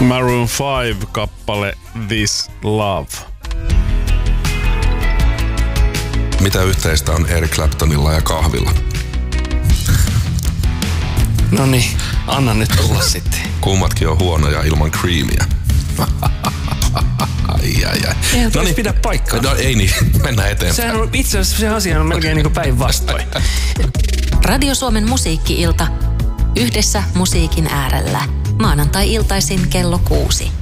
Maroon 5 kappale This Love. Mitä yhteistä on Eric Claptonilla ja kahvilla? No niin, anna nyt tulla sitten. Kummatkin on huonoja ilman creamia. Ai. No niin, pidä paikkaa. No ei niin, mennään eteenpäin. Sehän on itse asiassa se asia on melkein niin kuin päinvastoin. Radio Suomen musiikki-ilta. Yhdessä musiikin äärellä. Maanantai-iltaisin kello 6.